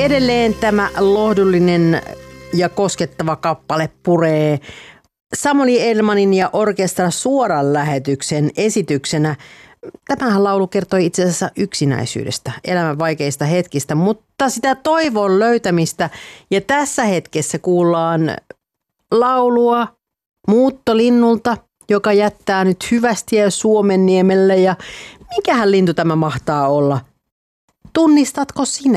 Edelleen tämä lohdullinen ja koskettava kappale puree Samuli Elmanin ja orkestra suoran lähetyksen esityksenä. Tämähän laulu kertoi itse asiassa yksinäisyydestä, elämän vaikeista hetkistä, mutta sitä toivon löytämistä. Ja tässä hetkessä kuullaan laulua Muuttolinnulta, joka jättää nyt Hyvästiä Suomenniemelle. Ja mikähän lintu tämä mahtaa olla? Tunnistatko sinä?